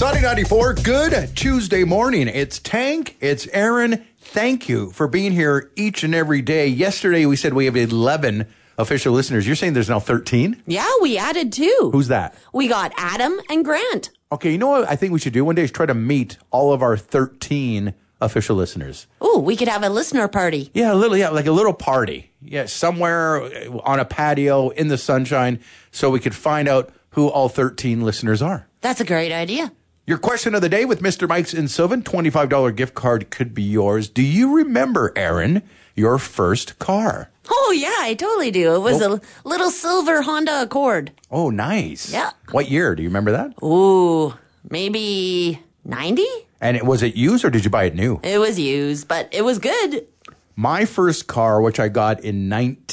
Sunny 94, good Tuesday morning. It's Tank, it's Aaron. Thank you for being here each and every day. Yesterday we said we have 11 official listeners. You're saying there's now 13? Yeah, we added 2. Who's that? We got Adam and Grant. Okay, you know what I think we should do one day is try to meet all of our 13 official listeners. Ooh, we could have a listener party. Yeah, like a little party. Yeah, somewhere on a patio in the sunshine so we could find out who all 13 listeners are. That's a great idea. Your question of the day with Mr. Mike's in Sylvan, $25 gift card could be yours. Do you remember, Aaron, your first car? Oh, yeah, I totally do. It was a little silver Honda Accord. Oh, nice. Yeah. What year? Do you remember that? Ooh, maybe 90? And was it used or did you buy it new? It was used, but it was good. My first car, which I got in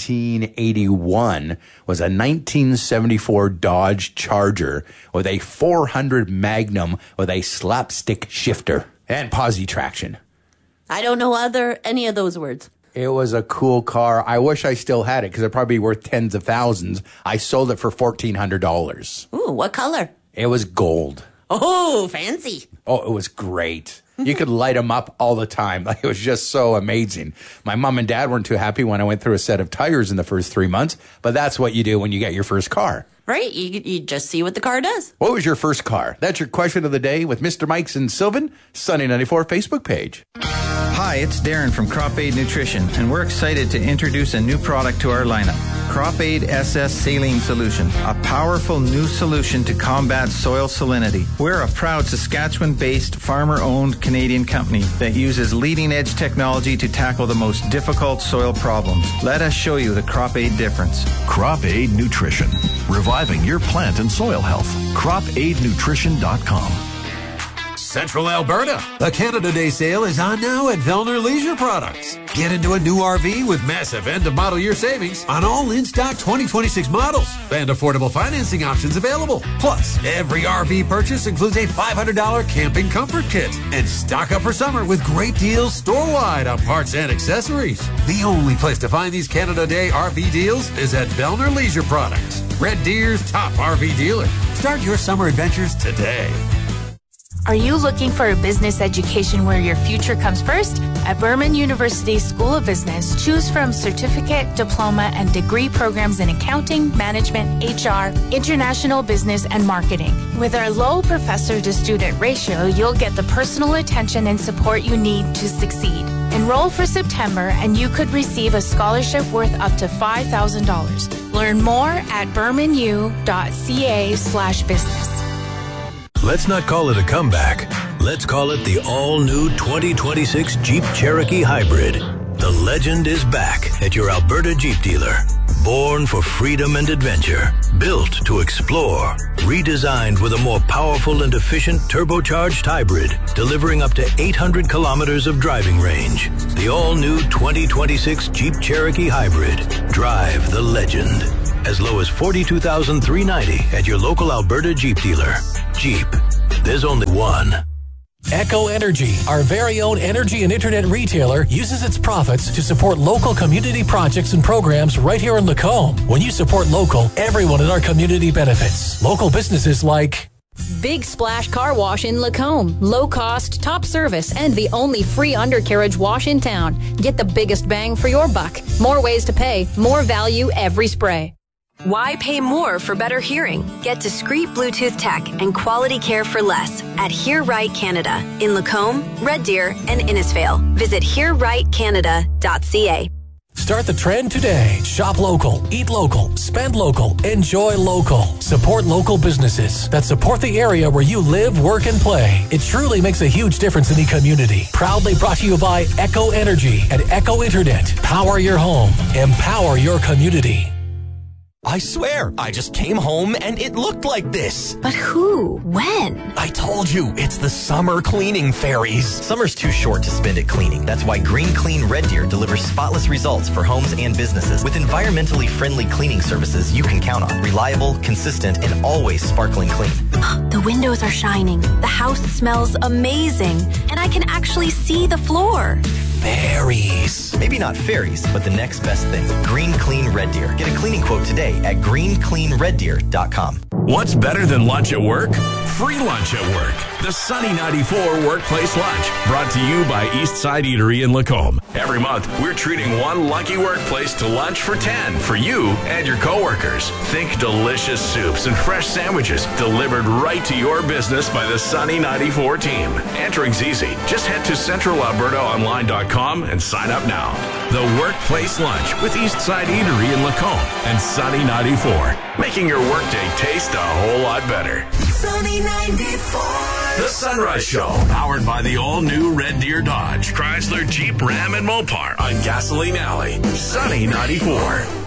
1981, was a 1974 Dodge Charger with a 400 Magnum with a slapstick shifter and posi traction. I don't know any of those words. It was a cool car. I wish I still had it because it'd probably be worth tens of thousands. I sold it for $1,400. Ooh, what color? It was gold. Oh, fancy. Oh, it was great. You could light them up all the time. Like, it was just so amazing. My mom and dad weren't too happy when I went through a set of tires in the first 3 months, but that's what you do when you get your first car. Right. You just see what the car does. What was your first car? That's your question of the day with Mr. Mike's in Sylvan, Sunny 94 Facebook page. Hi, it's Darren from Crop Aid Nutrition, and we're excited to introduce a new product to our lineup. Crop Aid SS Saline Solution, a powerful new solution to combat soil salinity. We're a proud Saskatchewan-based, farmer-owned Canadian company that uses leading-edge technology to tackle the most difficult soil problems. Let us show you the Crop Aid difference. Crop Aid Nutrition, reviving your plant and soil health. CropAidNutrition.com. Central Alberta. The Canada Day sale is on now at Vellner Leisure Products. Get into a new RV with massive end-of-model year savings on all in-stock 2026 models and affordable financing options available. Plus, every RV purchase includes a $500 camping comfort kit. And stock up for summer with great deals store-wide on parts and accessories. The only place to find these Canada Day RV deals is at Vellner Leisure Products, Red Deer's top RV dealer. Start your summer adventures today. Are you looking for a business education where your future comes first? At Berman University School of Business, choose from certificate, diploma, and degree programs in accounting, management, HR, international business, and marketing. With our low professor-to-student ratio, you'll get the personal attention and support you need to succeed. Enroll for September, and you could receive a scholarship worth up to $5,000. Learn more at bermanu.ca/business. Let's not call it a comeback. Let's call it the all-new 2026 Jeep Cherokee Hybrid. The legend is back at your Alberta Jeep dealer. Born for freedom and adventure. Built to explore. Redesigned with a more powerful and efficient turbocharged hybrid. Delivering up to 800 kilometers of driving range. The all-new 2026 Jeep Cherokee Hybrid. Drive the legend. As low as $42,390 at your local Alberta Jeep dealer. Jeep. There's only one. Echo Energy, our very own energy and internet retailer, uses its profits to support local community projects and programs right here in Lacombe. When you support local, everyone in our community benefits. Local businesses like Big Splash Car Wash in Lacombe. Low cost, top service, and the only free undercarriage wash in town. Get the biggest bang for your buck. More ways to pay, more value every spray. Why pay more for better hearing? Get discreet Bluetooth tech and quality care for less at Hear Right Canada in Lacombe, Red Deer, and Innisfail. Visit hearrightcanada.ca. Start the trend today. Shop local, eat local, spend local, enjoy local. Support local businesses that support the area where you live, work, and play. It truly makes a huge difference in the community. Proudly brought to you by Echo Energy and Echo Internet. Power your home. Empower your community. I swear, I just came home and it looked like this. But who? When? I told you, it's the summer cleaning fairies. Summer's too short to spend it cleaning. That's why Green Clean Red Deer delivers spotless results for homes and businesses. With environmentally friendly cleaning services you can count on. Reliable, consistent, and always sparkling clean. The windows are shining, the house smells amazing, and I can actually see the floor. Fairies. Maybe not fairies, but the next best thing. Green Clean Red Deer. Get a cleaning quote today at greencleanreddeer.com. What's better than lunch at work? Free lunch at work. The Sunny 94 Workplace Lunch, brought to you by Eastside Eatery in Lacombe. Every month, we're treating one lucky workplace to lunch for 10 for you and your coworkers. Think delicious soups and fresh sandwiches delivered right to your business by the Sunny 94 team. Entering's easy. Just head to centralalbertaonline.com and sign up now. The Workplace Lunch with Eastside Eatery in Lacombe and Sunny 94, making your workday taste a whole lot better. Sunny 94. The Sunrise Show, powered by the all-new Red Deer Dodge, Chrysler, Jeep, Ram, and Mopar on Gasoline Alley. Sunny 94.